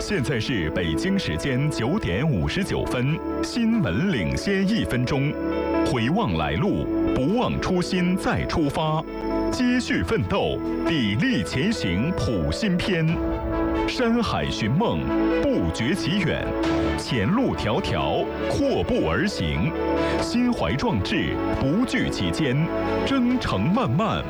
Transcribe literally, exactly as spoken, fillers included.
现在是北京时间九点五十九分，新闻领先一分钟。回望来路，不忘初心再出发，接续奋斗，砥砺前行谱新篇。山海寻梦，不觉其远；前路迢迢，阔步而行。心怀壮志，不惧其艰，征程漫漫，